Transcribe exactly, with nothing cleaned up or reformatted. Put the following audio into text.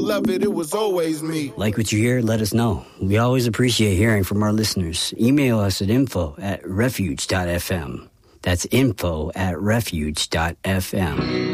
love it, it was always me. Like what you hear, let us know. We always appreciate hearing from our listeners. Email us at info at refuge dot f m. That's info at refuge dot f m.